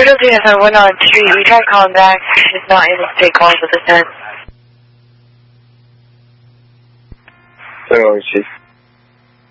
Turtle DSR went on street. We tried calling back. She's not able to take calls at this time. So she's